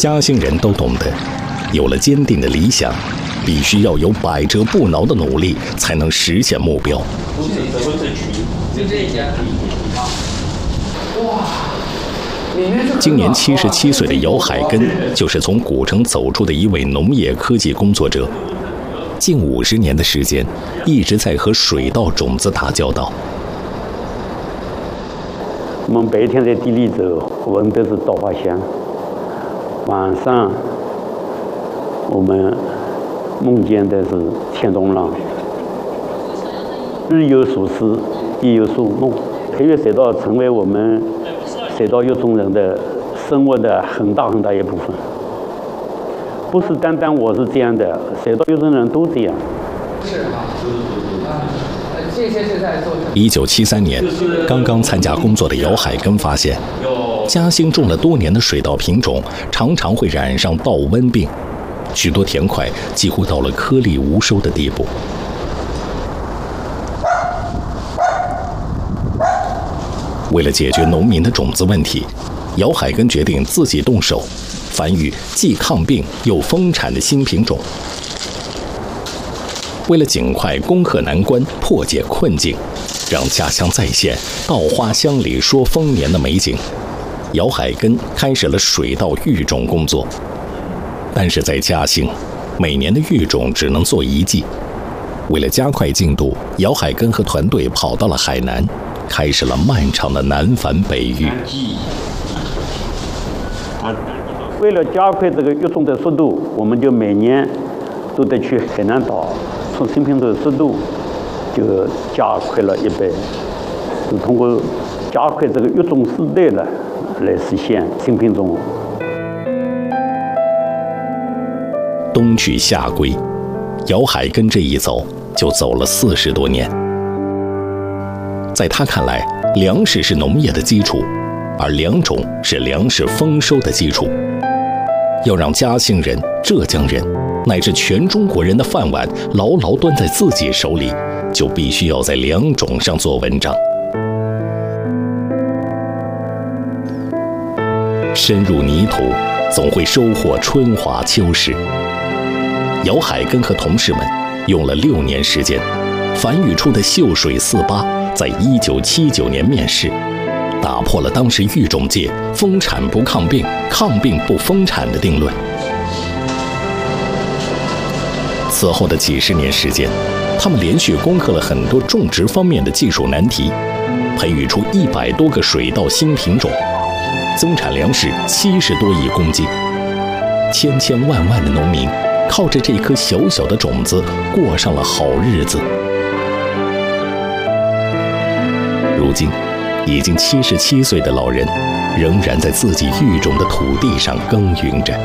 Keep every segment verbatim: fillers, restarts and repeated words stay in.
嘉兴人都懂得，有了坚定的理想，必须要有百折不挠的努力，才能实现目标。今年七十七岁的姚海根，就是从古城走出的一位农业科技工作者。近五十年的时间，一直在和水稻种子打交道。 我们白天在地里走，闻的是稻花香；晚上我们梦见的是田中浪。日有所思，夜有所梦。培育水稻成为我们水稻育种人的生活的很大很大一部分。不是单单我是这样的，水稻育种人都这样。 是啊，这些是在做。 一九七三年，刚刚参加工作的姚海根发现，嘉兴种了多年的水稻品种常常会染上稻瘟病，许多田块几乎到了颗粒无收的地步。为了解决农民的种子问题，姚海根决定自己动手，繁育既抗病又丰产的新品种。为了尽快攻克难关，破解困境，让家乡再现稻花香里说丰年的美景，姚海根开始了水稻育种工作。但是在嘉兴，每年的育种只能做一季。为了加快进度，姚海根和团队跑到了海南，开始了漫长的南返北育。 为了加快这个育种的速度，我们就每年都得去海南岛，从新品种的速度就加快了一倍。是通过加快这个育种时代呢，来实现新品种。 冬去夏归，姚海根这一走就走了四十多年。在他看来，粮食是农业的基础，而良种是粮食丰收的基础。要让嘉兴人、浙江人乃至全中国人的饭碗牢牢端在自己手里，就必须要在良种上做文章。深入泥土，总会收获春华秋实。姚海根和同事们用了六年时间，繁育出的秀水四八，在一九七九年面世，打破了当时育种界丰产不抗病、抗病不丰产的定论。此后的几十年时间，他们连续攻克了很多种植方面的技术难题，培育出一百多个水稻新品种，增产粮食七十多亿公斤。千千万万的农民靠着这颗小小的种子过上了好日子。如今已经七十七岁的老人，仍然在自己育种的土地上耕耘着。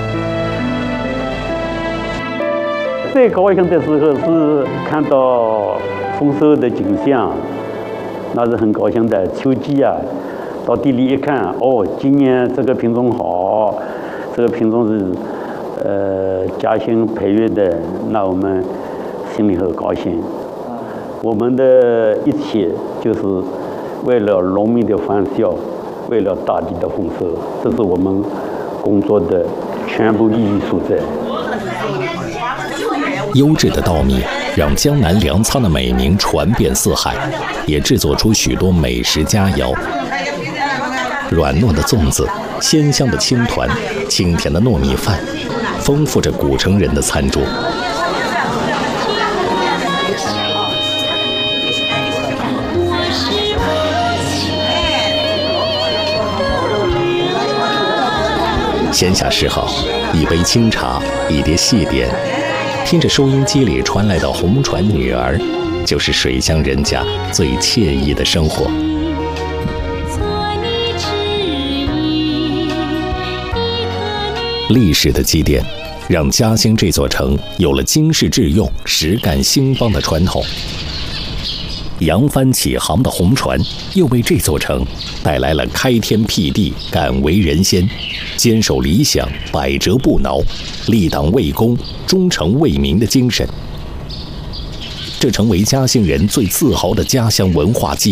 最高兴的时候是看到丰收的景象，那是很高兴的。秋季啊，到地里一看，哦，今年这个品种好，这个品种是呃嘉兴培育的，那我们心里很高兴。我们的一切就是为了农民的欢笑，为了大地的丰收，这是我们工作的全部意义所在。 优质的稻米让江南粮仓的美名传遍四海，也制作出许多美食佳肴。软糯的粽子，鲜香的青团，清甜的糯米饭，丰富着古城人的餐桌。闲暇时候，一杯清茶，一碟细点，听着收音机里传来的红船女儿，就是水乡人家最惬意的生活。历史的积淀，让嘉兴这座城有了经世致用、实干兴邦的传统。扬帆起航的红船，又为这座城带来了开天辟地、敢为人先、坚守理想、百折不挠、立党为公、忠诚为民的精神。这成为嘉兴人最自豪的家乡文化记忆。